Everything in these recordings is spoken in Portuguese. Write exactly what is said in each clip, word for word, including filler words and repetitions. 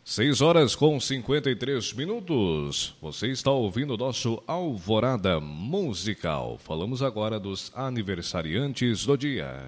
seis horas com cinquenta e três minutos. Você está ouvindo o nosso Alvorada Musical. Falamos agora dos aniversariantes do dia.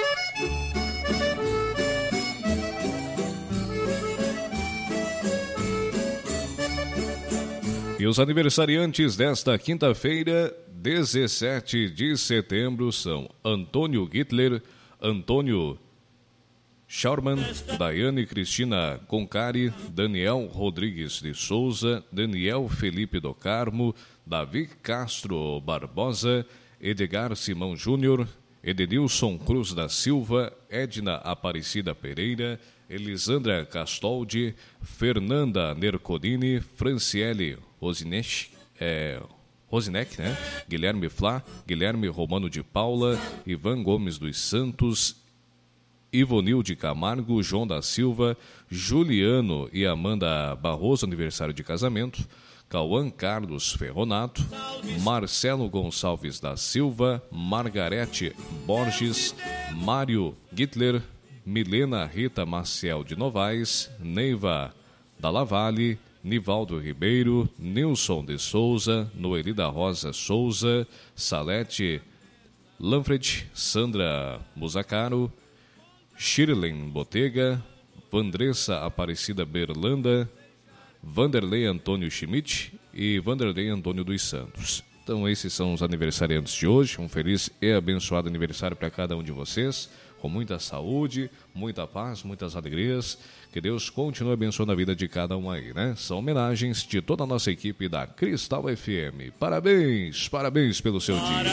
E os aniversariantes desta quinta-feira, dezessete de setembro, são Antônio Gittler, Antônio Schaumann, Daiane Cristina Concari, Daniel Rodrigues de Souza, Daniel Felipe do Carmo, Davi Castro Barbosa, Edgar Simão Júnior, Edenilson Cruz da Silva, Edna Aparecida Pereira, Elisandra Castoldi, Fernanda Nercodini, Franciele Rosineck, é, Rosineck, né? Guilherme Flá, Guilherme Romano de Paula, Ivan Gomes dos Santos, Ivonilde Camargo, João da Silva, Juliano e Amanda Barroso, aniversário de casamento, Cauã Carlos Ferronato, Marcelo Gonçalves da Silva, Margarete Borges, Mário Gittler, Milena Rita Maciel de Novaes, Neiva Dallavalle, Nivaldo Ribeiro, Nilson de Souza, Noeli da Rosa Souza, Salete Lanfred, Sandra Musacaro, Shirlen Botega, Vandressa Aparecida Berlanda, Vanderlei Antônio Schmidt e Vanderlei Antônio dos Santos. Então esses são os aniversariantes de hoje. Um feliz e abençoado aniversário para cada um de vocês, com muita saúde, muita paz, muitas alegrias. Que Deus continue abençoando a vida de cada um aí, né? São homenagens de toda a nossa equipe da Cristal F M. Parabéns, parabéns pelo seu dia.